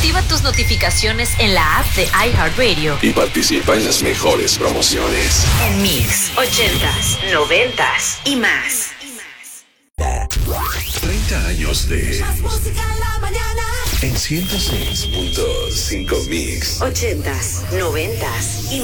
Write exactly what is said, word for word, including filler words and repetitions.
Activa tus notificaciones en la app de iHeartRadio y participa en las mejores promociones. En Mix, ochentas, noventas y más. treinta años de Más música en la mañana. En ciento seis punto cinco Mix. Ochentas, noventas y más.